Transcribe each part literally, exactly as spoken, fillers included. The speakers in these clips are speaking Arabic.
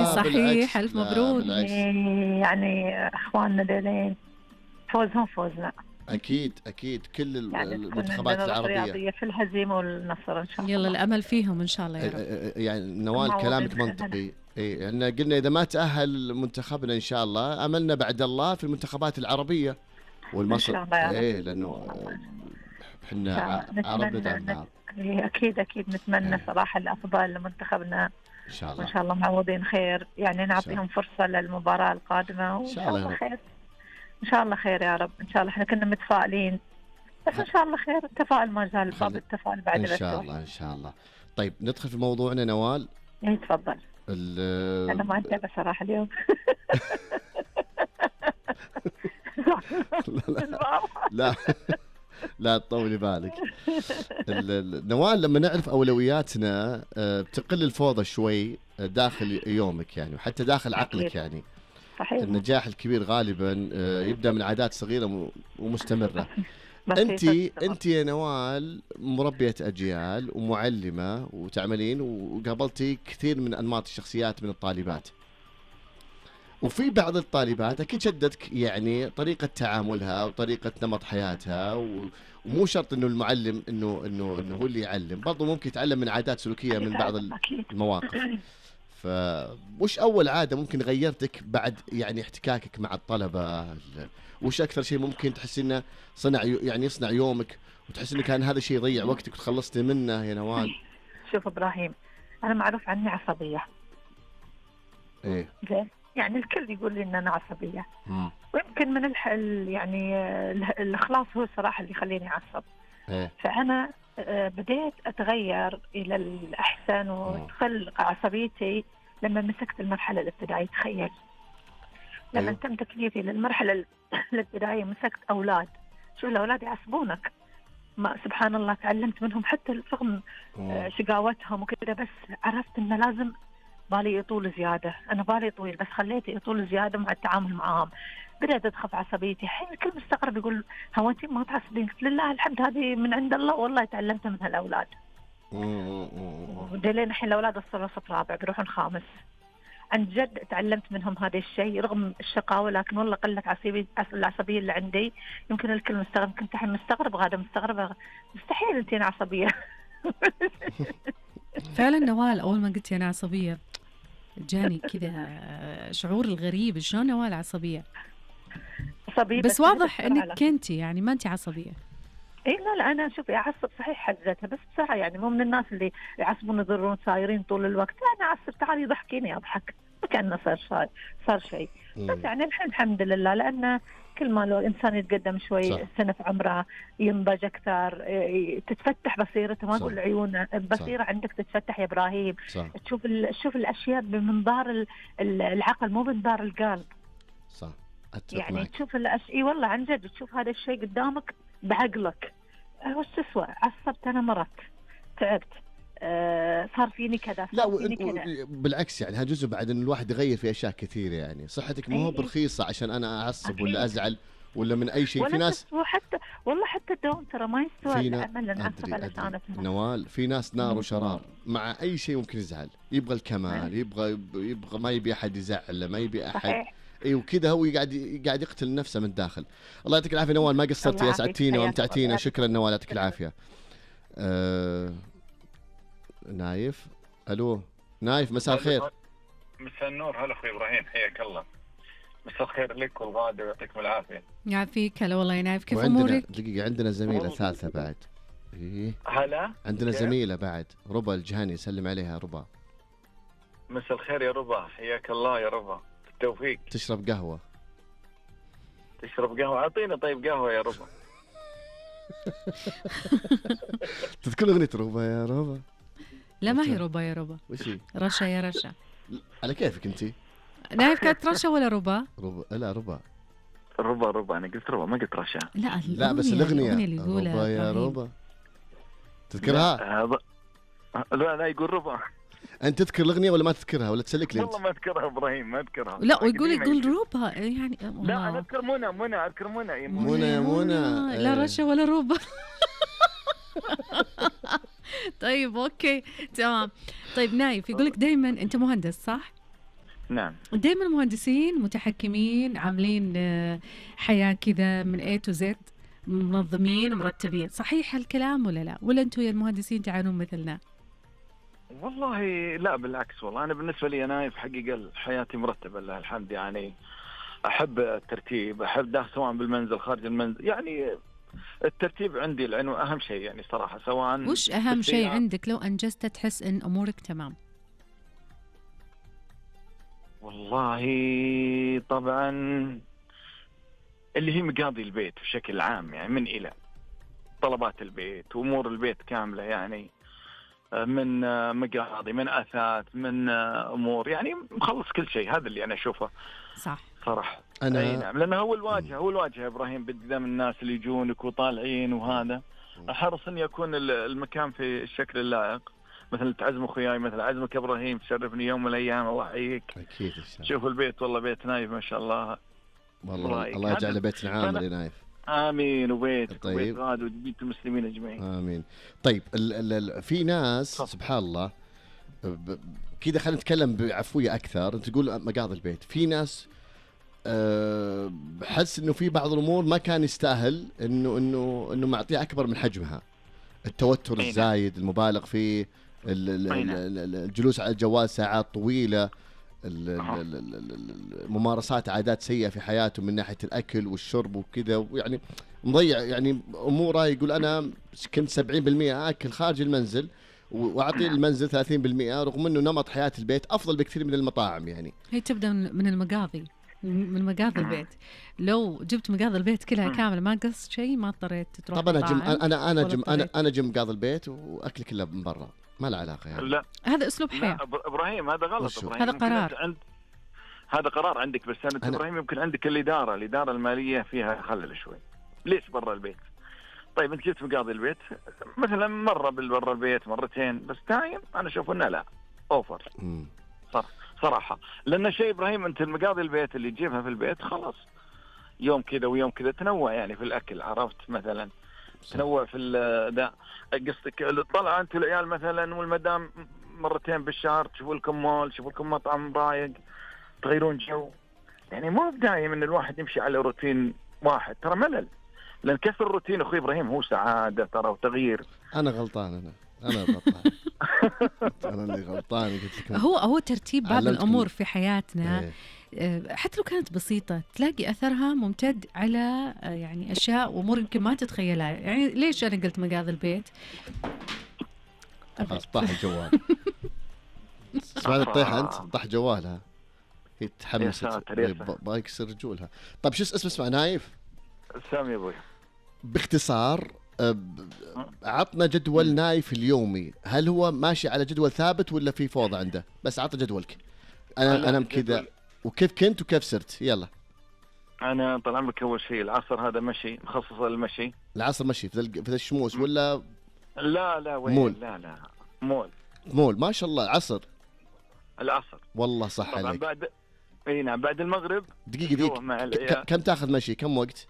صحيح، ألف مبروك. يعني اخواننا ديلين فوزهم فوزنا اكيد اكيد كل يعني المنتخبات العربيه في الهزيمه والنصر ان شاء الله. يلا الامل فيهم ان شاء الله يا رب. يعني نوال كلامك منطقي. اي يعني قلنا اذا ما تاهل منتخبنا ان شاء الله املنا بعد الله في المنتخبات العربيه والمصر. اي لانه احنا عربنا دعم. اكيد اكيد نتمنى ايه. صراحه الافضل لمنتخبنا ان شاء الله. وان شاء الله معوضين خير يعني نعطيهم فرصه للمباراه القادمه وان شاء الله خير. ان شاء الله خير يا رب. ان شاء الله احنا كنا متفائلين بس ان شاء الله خير. التفاؤل ما زال باب التفاؤل بعد ان شاء الله ان شاء الله. طيب ندخل في موضوعنا نوال. اي تفضل. انا ما انتبه صراحه اليوم. لا لا, لا. لا تطولي بالك. نوال لما نعرف أولوياتنا بتقل الفوضى شوي داخل يومك يعني وحتى داخل عقلك يعني. صحيح. النجاح الكبير غالبا يبدأ من عادات صغيرة ومستمرة. أنت أنت يا نوال مربية أجيال ومعلمة وتعملين وقابلتي كثير من أنماط الشخصيات من الطالبات. وفي بعض الطالبات أكيد شدتك يعني طريقة تعاملها وطريقة نمط حياتها ومو شرط إنه المعلم إنه إنه إنه هو اللي يعلم برضو ممكن يتعلم من عادات سلوكية من بعض المواقف. فوش أول عادة ممكن غيرتك بعد يعني احتكاكك مع الطلبة؟ وش أكثر شيء ممكن تحس إنه صنع يعني يصنع يومك وتحس إنه كان هذا الشيء يضيع وقتك وتخلصت منه يا نوال؟ شوف إبراهيم أنا معروف عني عصبية. إيه. زين. يعني الكل يقول لي ان انا عصبيه مم. ويمكن من الحل يعني الاخلاص هو الصراحه اللي يخليني اعصب. إيه. فانا بديت اتغير الى الاحسن وتخلق عصبيتي لما مسكت المرحله الابتدائيه. تخيل لما أيوه. تم تكليفي للمرحله الابتدائيه مسكت اولاد. شو الاولاد يعصبونك ما سبحان الله تعلمت منهم حتى رغم شقاوتهم وكذا بس عرفت انه لازم بالي يطول زيادة. أنا بالي طويل بس خليته يطول زيادة مع التعامل معهم. بدأت تخف عصبيتي. حين الكل مستغرب يقول هو أنت ما تعصبين؟ قلت لله الحمد هذه من عند الله والله تعلمتها من هالأولاد. ودلين الحين الأولاد وصلوا صف رابع بيروحون خامس. عن جد تعلمت منهم هذا الشيء رغم الشقاوة لكن والله قلة عصبية العصبية اللي عندي. يمكن الكل مستغرب كنت الحين مستغرب غادة مستغربة مستحيل أنتين عصبية. فعلا نوال أول ما قلت أنا عصبية جاني كذا شعور الغريب. شلون نوال عصبية؟ عصبية بس, بس واضح انك كنتي يعني ما انت عصبية. اي لا لا انا شوفي اعصب صحيح حد ذاتها بس بصراحة يعني مو من الناس اللي يعصبون يضرون سايرين طول الوقت. انا اعصب تعالي ضحكيني اضحك كأنه صار صار شيء. بس يعني الحين الحمد لله لأن كل ما لو الإنسان يتقدم شوي سنة في عمره ينضج أكثر تتفتح بصيرته. ما أقول عيونه البصيرة عندك تتفتح يا إبراهيم. صح. تشوف تشوف الأشياء بمنظار العقل مو بمنظار القلب. صح. يعني معك. تشوف الأشياء اي والله عن جد تشوف هذا الشيء قدامك بعقلك. وش تسوى عصبت أنا مرت تعبت آه صار فيني كذا لا و... بالعكس يعني هذا جزء بعد ان الواحد يغير في اشياء كثيره. يعني صحتك مو هو برخيصه عشان انا اعصب أكيد. ولا ازعل ولا من اي شيء. في ناس حتى والله حتى الدوام ترى ما يستوى الامل نعصب على لسانتنا. نوال في ناس نار وشرار مع اي شيء ممكن يزعل. يبغى الكمال يبغى يبغى ما يبي احد يزعله ما يبي احد صحيح. اي وكذا هو قاعد قاعد يقتل نفسه من الداخل. الله يعطيك العافيه نوال ما قصرتي يا سعدتينا وامتعتينا. شكرا نوال يعطيك العافيه. أه... نايف الو نايف مساء الخير. مساء النور. هلا اخوي ابراهيم حياك الله. مساء الخير لك والغادة ويعطيكم العافيه. يعافيك. هلا والله يا نايف كيف امورك؟ دقيقه عندنا زميله ثالثه بعد. ايه هلا عندنا زميله بعد ربا الجهني سلم عليها ربا. مساء الخير يا ربا حياك الله يا ربا بالتوفيق. تشرب قهوه؟ تشرب قهوه اعطينا طيب قهوه يا ربا. تذكر اغنيه ربا يا ربا؟ لا ما هي ربا يا ربا. وش هي؟ رشا يا رشا. على كيفك انتي؟ نايف كانت رشا ولا ربا؟ ربا لا ربا ربا ربا انا قلت ربا ما قلت رشا. لا لا بس الاغنيه ربا يا ربا تذكرها؟ لا لا يقول ربا. انت تذكر الاغنيه ولا ما تذكرها ولا تسلك لي؟ والله ما اذكرها ابراهيم ما اذكرها. لا ويقول يقول ربا يعني لا انا اذكر منى منى اذكر منى يا منى يا منى لا رشا ولا ربا. طيب اوكي تمام. طيب نايف يقولك دايما انت مهندس صح؟ نعم. دائما المهندسين متحكمين، عاملين آه، حياة كذا من A to Z، منظمين مرتبين، صحيح هالكلام ولا لا؟ ولا انتم يا المهندسين تعانون مثلنا؟ والله لا بالعكس، والله أنا بالنسبة لي أنا في حقيقة حياتي مرتبة لله الحمد. يعني أحب الترتيب، أحب ده سواء بالمنزل خارج المنزل، يعني الترتيب عندي لأنه أهم شيء يعني صراحة. سواء وش أهم شيء عندك لو أنجزت تحس إن أمورك تمام؟ والله طبعا اللي هي مقاضي البيت بشكل عام، يعني من إلى طلبات البيت وأمور البيت كاملة، يعني من مقاضي، من أثاث، من أمور، يعني مخلص كل شيء. هذا اللي أنا أشوفه صح صراحة. أنا أي نعم، لأنه هو الواجهة، هو الواجهة إبراهيم قدام الناس اللي يجونك وطالعين، وهذا أحرص أن يكون المكان في الشكل اللائق. مثل تعزم أخوياي، مثل عزمك إبراهيم، تشرفني يوم من الأيام، الله يحييك. أكيد. شوف البيت، والله بيت نايف ما شاء الله. والله الله يجعل بيتنا عامر يا نايف. آمين. وبيتك طيب. وبيت غاد وبيت المسلمين أجمعين. آمين. طيب ال ال ال في ناس صح. سبحان الله كذا، خلينا نتكلم بعفوية أكثر. أنت تقول مقاضي البيت، في ناس أه بحس إنه في بعض الأمور ما كان يستاهل إنه إنه إنه معطيها أكبر من حجمها. التوتر الزايد المبالغ فيه، الجلوس على الجوال ساعات طويلة، الممارسات عادات سيئة في حياته من ناحية الأكل والشرب وكذا، يعني مضيع يعني أموره. يقول أنا كنت سبعين بالمئة آكل خارج المنزل وأعطي المنزل ثلاثين بالمئة، رغم أنه نمط حياة البيت أفضل بكثير من المطاعم. يعني هي تبدأ من المقاضي، من مقاضي البيت. لو جبت مقاضي البيت كلها كاملة ما قصت شيء، ما اضطريت تروح. طبعا أنا جم أنا أنا جم أنا أنا جم مقاضي البيت وأكل كله من برا، ما له علاقة يعني. لا هذا أسلوب حياة. لا إبراهيم هذا غلط. إبراهيم هذا قرار. عند هذا قرار عندك، بس أنت أنا... إبراهيم يمكن عندك الإدارة الإدارة المالية فيها خلل شوي. ليش برا البيت؟ طيب أنت جبت مقاضي البيت مثلا مرة بالبرا البيت مرتين بس، دايم أنا أشوف إنه لا أوفر صح صراحة. لأن شيء إبراهيم أنت المقاضي البيت اللي تجيبها في البيت خلاص يوم كذا ويوم كذا، تنوع يعني في الأكل، عرفت مثلا صح. تنوع في ده قصدك. طلع أنت العيال مثلا والمدام مرتين بالشهر، تشوفوا لكم مول، تشوفوا لكم مطعم رايق، تغيرون جو. يعني مو بدايم ان الواحد يمشي على روتين واحد، ترى ملل. لان كسر الروتين اخوي ابراهيم هو سعاده ترى وتغيير. انا غلطان، انا انا غلطان. انا اللي غلطان. قلت لكم هو هو ترتيب بعض الامور في حياتنا ايه. حتى لو كانت بسيطه تلاقي اثرها ممتد على يعني اشياء وامور يمكن ما تتخيلها. يعني ليش انا قلت مقاضي البيت؟ خلاص طاح الجوال. سمعت الطيحه انت؟ طاح جوالها، هي تحمست باقي يكسر رجولها. طيب شو اسمه؟ اسمع نايف سامي ابوي. باختصار عطنا جدول نايف اليومي، هل هو ماشي على جدول ثابت ولا في فوضى عنده؟ بس عطنا جدولك. انا انا كذا، وكيف كنت وكيف صرت؟ يلا. انا طال عمرك اول شيء العصر هذا مشي، مخصص للمشي. العصر مشي في في الشموس ولا؟ لا لا وين مول. لا لا مول مول ما شاء الله. عصر العصر والله صح عليك. بعد اي نعم بعد المغرب. دقيقة دقيقة، كم تاخذ مشي؟ كم وقت؟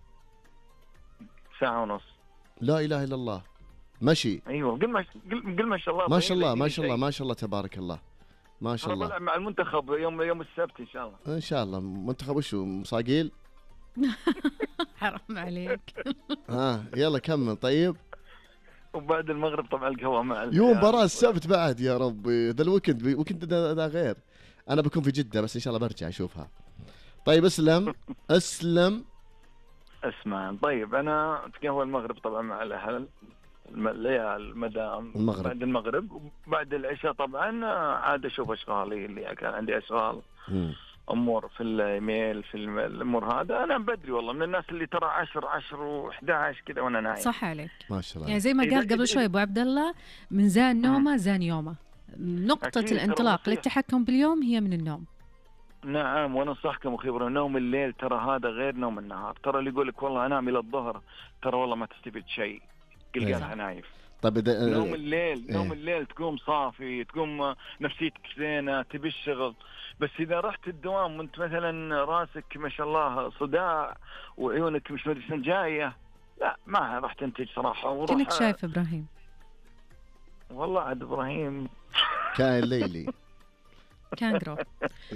ساعة ونص. لا إله إلا الله. مشي. ايوه قل ما قل ما شاء الله. ما شاء الله ما شاء الله ما شاء الله تبارك الله ما شاء الله. مع المنتخب يوم يوم السبت ان شاء الله. ان شاء الله. منتخب وشو؟ مصاقيل؟ حرام عليك. ها يلا كمل. طيب وبعد المغرب طبعا القهوة مع يوم مباراة السبت بعد. يا ربي ذا الويكند ويكند ذا غير. انا بكون في جدة بس ان شاء الله برجع اشوفها. طيب اسلم اسلم اسمع. طيب انا اتقهوى المغرب طبعا مع الاهل، المدام المغرب. بعد المغرب وبعد العشاء طبعا عاد اشوف اشغالي اللي كان عندي اشغال م. امور في الايميل في الامور. هذا انا بدري والله من الناس اللي ترى عشر عشر وإحدى عشر كذا وانا نايم. صح عليك ما شاء الله. يعني زي ما قال قبل شوي ابو عبد الله، من زان نومه زان يومه. نقطة الانطلاق للتحكم باليوم هي من النوم. نعم وانا انصحكم اخي ابراهيم، نوم الليل ترى هذا غير نوم النهار. ترى اللي يقول لك والله انام الى الظهر ترى والله ما تستفيد شيء، قلقانها نايف. طيب إذا نوم الليل إيه؟ نوم الليل تقوم صافي، تقوم نفسيتك زينه، تبي الشغل. بس اذا رحت الدوام وانت مثلا راسك ما شاء الله صداع وعيونك مش مدري شنو جايه، لا ما راح تنتج صراحه. كأنك شايف ابراهيم. والله عاد ابراهيم كائن ليلي كانجرو.